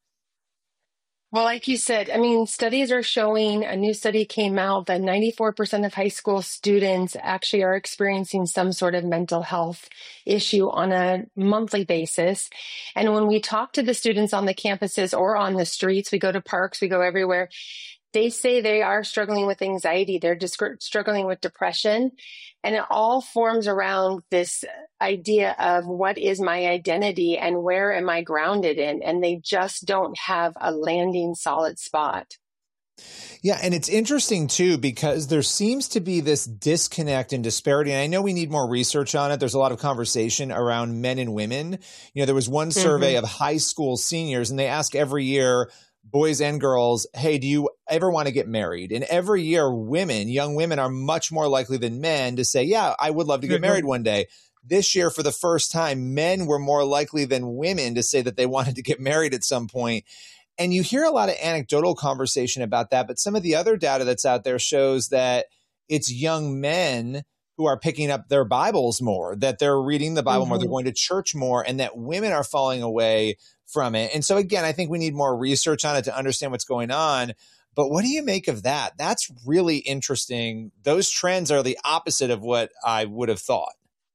Well, like you said, I mean, studies are showing, a new study came out that ninety-four percent of high school students actually are experiencing some sort of mental health issue on a monthly basis. And when we talk to the students on the campuses or on the streets, we go to parks, we go everywhere, they say they are struggling with anxiety. They're just struggling with depression. And it all forms around this idea of what is my identity and where am I grounded in? And they just don't have a landing solid spot. Yeah. And it's interesting too, because there seems to be this disconnect and disparity. And I know we need more research on it. There's a lot of conversation around men and women. You know, there was one survey mm-hmm. of high school seniors and they ask every year, boys and girls, hey, do you ever want to get married? And every year, women, young women are much more likely than men to say, yeah, I would love to get mm-hmm. married one day. This year, for the first time, men were more likely than women to say that they wanted to get married at some point. And you hear a lot of anecdotal conversation about that. But some of the other data that's out there shows that it's young men who are picking up their Bibles more, that they're reading the Bible mm-hmm. more, they're going to church more, and that women are falling away from it. And so again, I think we need more research on it to understand what's going on. But what do you make of that? That's really interesting. Those trends are the opposite of what I would have thought.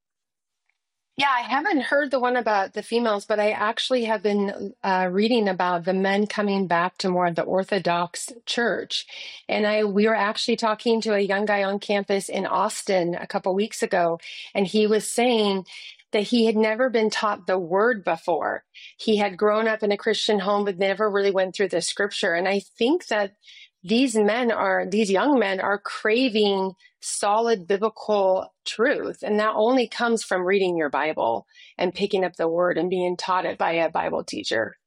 Yeah, I haven't heard the one about the females, but I actually have been uh, reading about the men coming back to more of the Orthodox church. And I we were actually talking to a young guy on campus in Austin a couple weeks ago, and he was saying that he had never been taught the word before. He had grown up in a Christian home, but never really went through the scripture. And I think that these men are, these young men are craving solid biblical truth. And that only comes from reading your Bible and picking up the word and being taught it by a Bible teacher.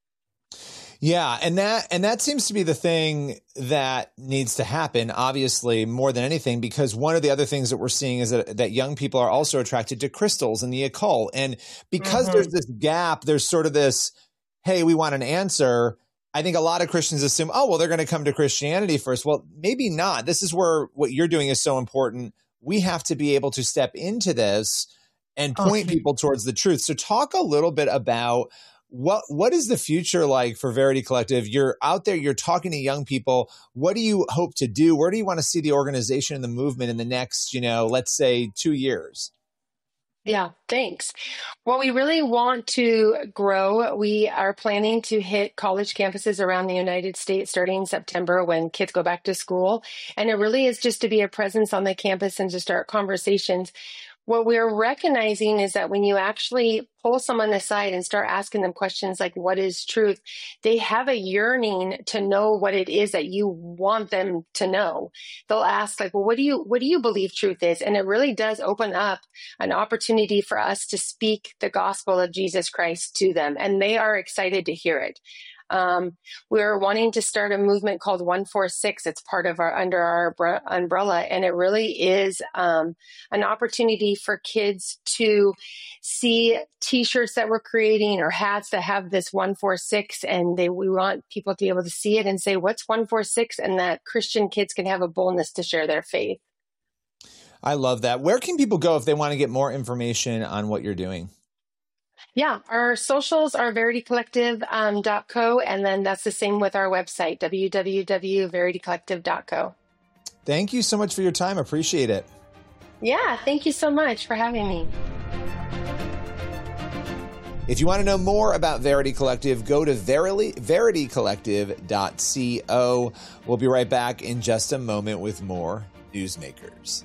Yeah. And that, and that seems to be the thing that needs to happen, obviously, more than anything, because one of the other things that we're seeing is that, that young people are also attracted to crystals and the occult. And because mm-hmm. there's this gap, there's sort of this, hey, we want an answer. I think a lot of Christians assume, oh, well, they're going to come to Christianity first. Well, maybe not. This is where what you're doing is so important. We have to be able to step into this and point okay. people towards the truth. So talk a little bit about What what is the future like for Verity Collective? You're out there, you're talking to young people. What do you hope to do? Where do you want to see the organization and the movement in the next, you know, let's say two years? Yeah, thanks. Well, we really want to grow. We are planning to hit college campuses around the United States starting in September when kids go back to school. And it really is just to be a presence on the campus and to start conversations. What we're recognizing is that when you actually pull someone aside and start asking them questions like, what is truth? They have a yearning to know what it is that you want them to know. They'll ask like, well, what do you, what do you believe truth is? And it really does open up an opportunity for us to speak the gospel of Jesus Christ to them. And they are excited to hear it. Um, we're wanting to start a movement called one four six. It's part of our, under our umbrella. And it really is, um, an opportunity for kids to see t-shirts that we're creating or hats that have this one four six. And they, we want people to be able to see it and say, what's one four six? And that Christian kids can have a boldness to share their faith. I love that. Where can people go if they want to get more information on what you're doing? Yeah, our socials are verity collective dot co, and then that's the same with our website, w w w dot verity collective dot co. Thank you so much for your time. Appreciate it. Yeah, thank you so much for having me. If you want to know more about Verity Collective, go to verily, verity collective dot co. We'll be right back in just a moment with more Newsmakers.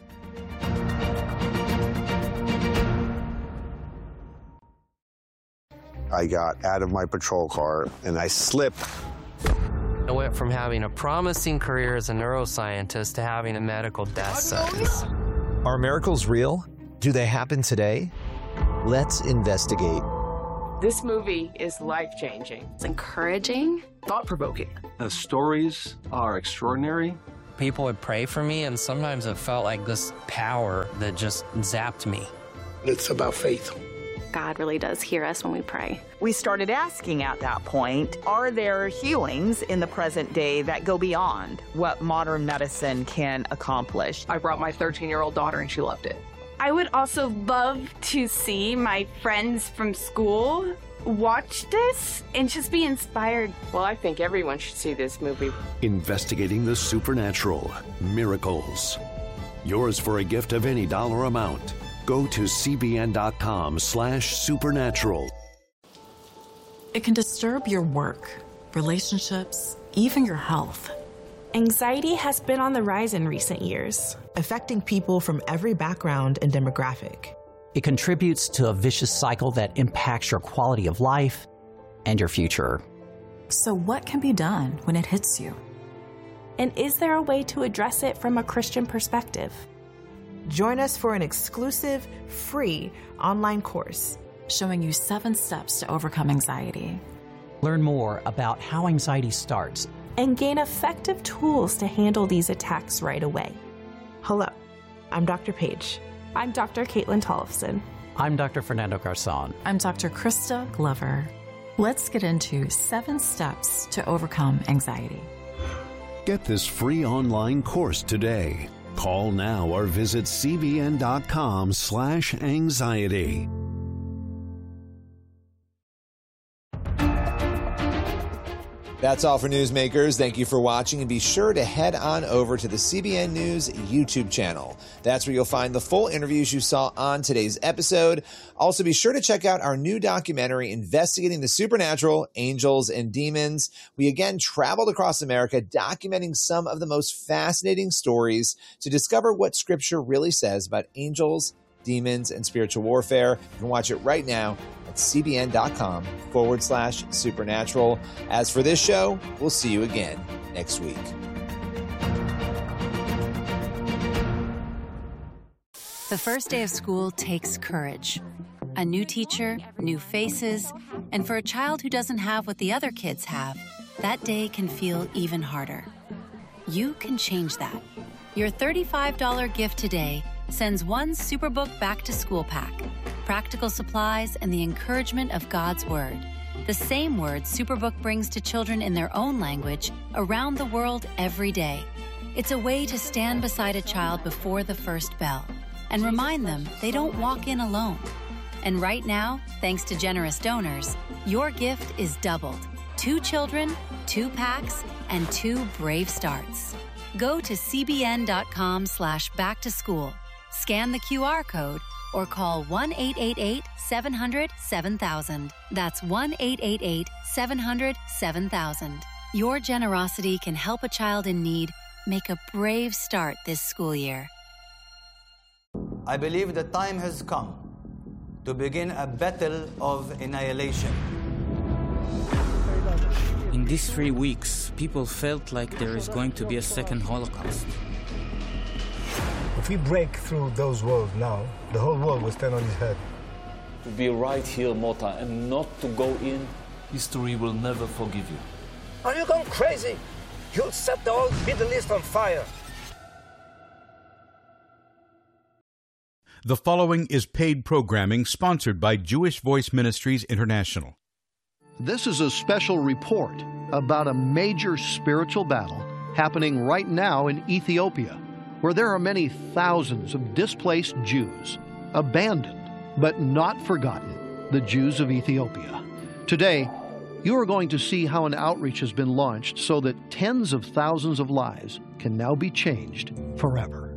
I got out of my patrol car and I slipped. I went from having a promising career as a neuroscientist to having a medical death sentence. Are miracles real? Do they happen today? Let's investigate. This movie is life-changing. It's encouraging, thought-provoking. The stories are extraordinary. People would pray for me, and sometimes it felt like this power that just zapped me. It's about faith. God really does hear us when we pray. We started asking at that point, are there healings in the present day that go beyond what modern medicine can accomplish? I brought my thirteen-year-old daughter, and she loved it. I would also love to see my friends from school watch this and just be inspired. Well, I think everyone should see this movie. Investigating the supernatural, miracles. Yours for a gift of any dollar amount. Go to cbn.com slash supernatural. It can disturb your work, relationships, even your health. Anxiety has been on the rise in recent years, affecting people from every background and demographic. It contributes to a vicious cycle that impacts your quality of life and your future. So what can be done when it hits you? And is there a way to address it from a Christian perspective? Join us for an exclusive, free online course showing you seven steps to overcome anxiety. Learn more about how anxiety starts and gain effective tools to handle these attacks right away. Hello, I'm Doctor Paige. I'm Doctor Caitlin Tollefson. I'm Doctor Fernando Garzon. I'm Doctor Krista Glover. Let's get into seven steps to overcome anxiety. Get this free online course today. Call now or visit cbn.com slash anxiety. That's all for Newsmakers. Thank you for watching, and be sure to head on over to the C B N News YouTube channel. That's where you'll find the full interviews you saw on today's episode. Also, be sure to check out our new documentary investigating the supernatural, angels, and demons. We again traveled across America documenting some of the most fascinating stories to discover what Scripture really says about angels, demons, and spiritual warfare. You can watch it right now at cbn.com forward slash supernatural. As for this show, we'll see you again next week. The first day of school takes courage. A new teacher, new faces, and for a child who doesn't have what the other kids have, that day can feel even harder. You can change that. Your thirty-five dollars gift today sends one Superbook Back to School pack, practical supplies, and the encouragement of God's Word. The same word Superbook brings to children in their own language around the world every day. It's a way to stand beside a child before the first bell and remind them they don't walk in alone. And right now, thanks to generous donors, your gift is doubled. Two children, two packs, and two brave starts. Go to cbn.com slash back to school. Scan the Q R code or call one eight eight eight, seven hundred, seven thousand. That's one eight eight eight, seven hundred, seven thousand. Your generosity can help a child in need make a brave start this school year. I believe the time has come to begin a battle of annihilation. In these three weeks, people felt like there is going to be a second Holocaust. If we break through those walls now, the whole world will stand on its head. To be right here, Mota, and not to go in, history will never forgive you. Are you going crazy? You'll set the whole Middle East on fire. The following is paid programming sponsored by Jewish Voice Ministries International. This is a special report about a major spiritual battle happening right now in Ethiopia, where there are many thousands of displaced Jews, abandoned but not forgotten, the Jews of Ethiopia. Today, you are going to see how an outreach has been launched so that tens of thousands of lives can now be changed forever.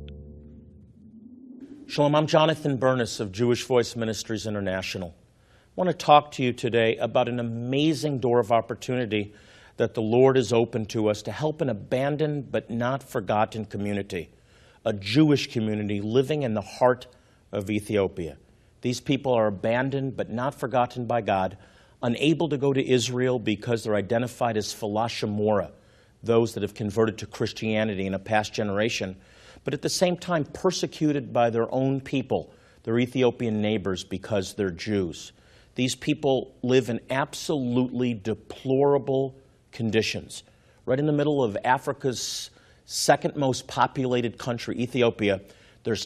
Shalom, I'm Jonathan Bernis of Jewish Voice Ministries International. want to talk to you today about an amazing door of opportunity that the Lord has opened to us to help an abandoned but not forgotten community, a Jewish community living in the heart of Ethiopia. These people are abandoned but not forgotten by God, unable to go to Israel because they're identified as Falashimora, those that have converted to Christianity in a past generation, but at the same time persecuted by their own people, their Ethiopian neighbors, because they're Jews. These people live in absolutely deplorable conditions. Right in the middle of Africa's second most populated country, Ethiopia,